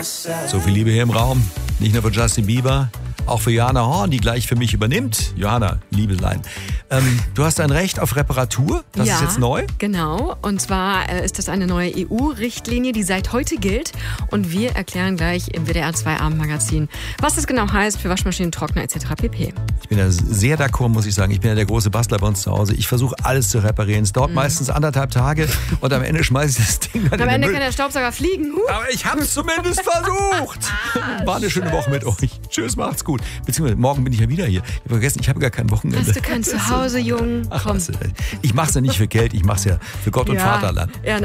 So viel Liebe hier im Raum. Nicht nur für Justin Bieber, auch für Johanna Horn, die gleich für mich übernimmt. Johanna, Liebelein. Du hast ein Recht auf Reparatur. Das ist jetzt neu. Genau. Und zwar ist das eine neue EU-Richtlinie, die seit heute gilt. Und wir erklären gleich im WDR 2 Abendmagazin, was das genau heißt für Waschmaschinen, Trockner etc. pp. Ich bin da sehr d'accord, muss ich sagen. Ich bin ja der große Bastler bei uns zu Hause. Ich versuche alles zu reparieren. Es dauert meistens 1,5 Tage und am Ende schmeiße ich das Ding dann in den Am Ende Müll. kann der Staubsauger fliegen. Aber ich habe es zumindest versucht. War eine schöne Woche mit euch. Tschüss, macht's gut. Beziehungsweise morgen bin ich ja wieder hier. Ich habe vergessen, ich habe gar kein Wochenende. Hast du kein Zuhause, Jung? Ach, ich mach's ja nicht für Geld, ich mach's ja für Gott und Vaterland. Ja,